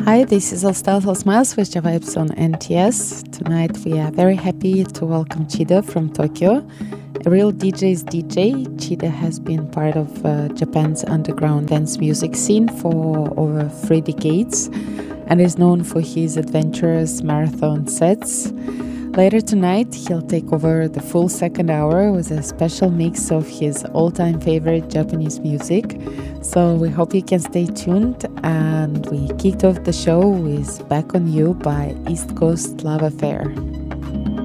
Hi, this is All Smiles with Vibes on NTS. Tonight we are very happy to welcome Chida from Tokyo. A real DJ's DJ, Chida has been part of Japan's underground dance music scene for over 3 decades and is known for his adventurous marathon sets. Later tonight, he'll take over the full second hour with a special mix of his all-time favorite Japanese music. So we hope you can stay tuned, and we kicked off the show with Back on You by East Coast Love Affair.